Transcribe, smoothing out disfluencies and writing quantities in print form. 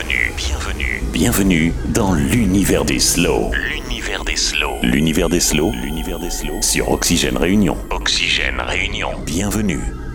Bienvenue dans l'univers des slows. L'univers des slows sur Oxygène Réunion. Bienvenue.